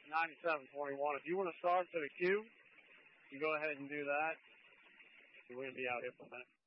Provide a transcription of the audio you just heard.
9721. If you want to start to the queue, you go ahead and do that. We're going to be out here for a minute.